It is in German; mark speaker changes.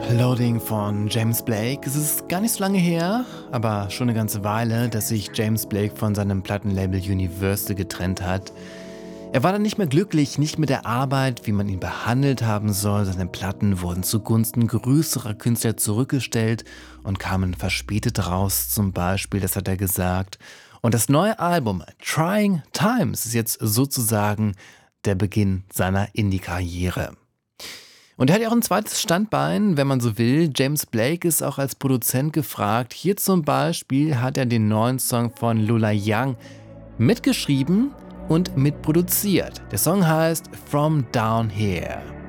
Speaker 1: Loading von James Blake. Es ist gar nicht so lange her, aber schon eine ganze Weile, dass sich James Blake von seinem Plattenlabel Universal getrennt hat. Er war dann nicht mehr glücklich, nicht mit der Arbeit, wie man ihn behandelt haben soll. Seine Platten wurden zugunsten größerer Künstler zurückgestellt und kamen verspätet raus, zum Beispiel, das hat er gesagt. Und das neue Album Trying Times ist jetzt sozusagen der Beginn seiner Indie-Karriere. Und er hat ja auch ein zweites Standbein, wenn man so will. James Blake ist auch als Produzent gefragt. Hier zum Beispiel hat er den neuen Song von Lola Young mitgeschrieben und mitproduziert. Der Song heißt From Down Here.